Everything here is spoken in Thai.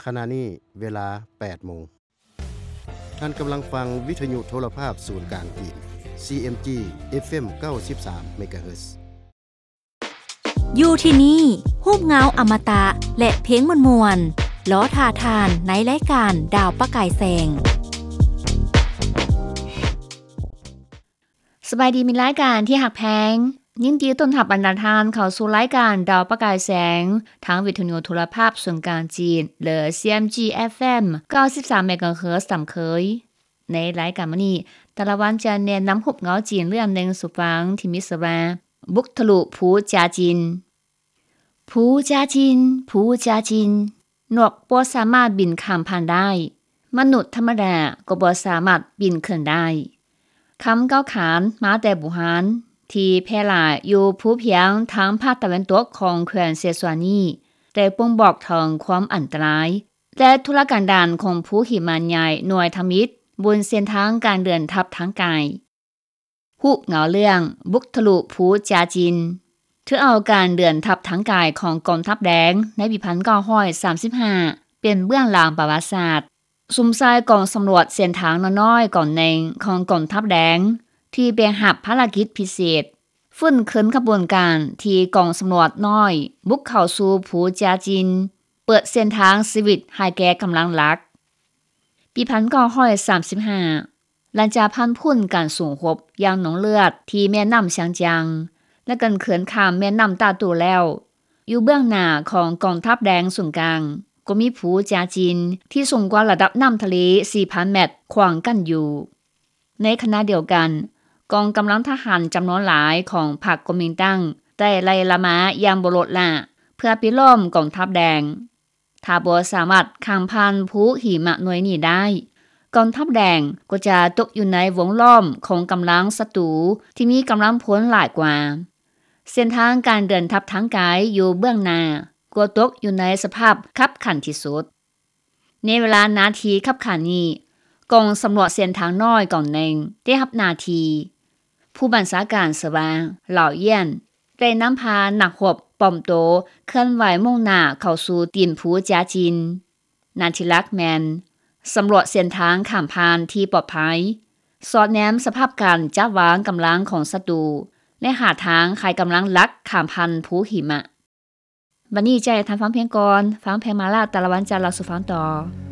ขณะนี้เวลา 8 โมงท่านกำลังฟังวิทยุโทรภาพศูนย์กลางจีน CMG FM 93 MHz อยู่ที่นี่ฮูบเงาอมตะและเพลงมวลๆล้อท่าทานในรายการดาวประกายแสงสบายดีมีรายการที่หักแพงยินดีต้อนรับบรรดาท่านเข้าสู่รายการดาวประกายแสงทางวิทยุโทรภาพส่วนกลางจีนหรือ CMG FM 93 MHz ตามเคยในรายการมื้อนี้แต่ละวันจะแนะนำฮูบเงาจีนเรื่องนึงสู่ฟังที่มีชื่อว่าบุกทะลุภูจาจินภูจาจินภูจาจินนกบ่สามารถบินข้ามผ่านได้มนุษย์ธรรมดาก็บ่สามารถบินขึ้นได้คำเก้าขานมาแต่บูหานที่แพร่หลายอยู่ภูเพียงทางภาคตะวันตกของแคว้นเซซวานีแต่บ่งบอกถึงความอันตรายและธุรกันดารของภูหิมะใหญ่หน่วยธมิตรบนเส้นทางการเดินทัพทางกายฮูบเหงาเรื่องบุกทะลุภูจาจินถือเอาการเดินทัพทางกายของกองทัพแดงในปี1935เป็นเบื้องหลังประวัติศาสตร์ซุ่มทรายกองสำรวจเส้นทางน้อยๆก่อนหนึ่งของกองทัพแดงที่แบ่งหับภารกิจพิเศษฟื้นคืนขบวนการที่กองสำรวจน้อยบุกเข้าสู่ภูจาจินเปิดเส้นทางชีวิตให้แก่กำลังหลักปี1935หลังจากพันพุ่นการสูงรบอย่างหนองเลือดที่แม่น้ำเซียงเจียงและกันเขื่อนข้ามแม่น้ำตาตูแล้วอยู่เบื้องหน้าของกองทัพแดงส่วนกลางก็มีภูจาจินที่สูงกว่าระดับน้ำทะเล 4,000 เมตรขวางกั้นอยู่ในขณะเดียวกันกองกำลังทหารจำนวนหลายของพรรคก๊กมินตั๋งได้ไล่ละมาอย่างบ่ลดละเพื่อปิดล้อมกองทัพแดงถ้าบ่สามารถข้ามผ่านภูหิมะหน่วยนี้ได้กองทัพแดงก็จะตกอยู่ในวงล้อมของกำลังศัตรูที่มีกำลังพลหลายกว่าเส้นทางการเดินทัพทางกายอยู่เบื้องหน้าก็ตกอยู่ในสภาพคับขันที่สุดในเวลานาทีคับขันนี้กองสำรวจเส้นทางน้อยก่อนหนึ่งได้รับหน้าที่ผู้บัญชาการสว่างเหล่าเยี่ยนได้นำพานักรบปลอมโตเคลื่อนไหวมุ่งหน้าเข้าสู่ตีนภูจาจินนาทิลักแมนสำรวจเส้นทางข้ามผ่านที่ปลอดภัยสอดแนมสภาพการจับวางกำลังของศัตรูและหาทางขายกำลังลักข้ามผ่านภูหิมะวันนี้ใจทำฟังเพลงก่อนฟังเพลงมาลาแต่ละวันจะเราสู่ฟังต่อ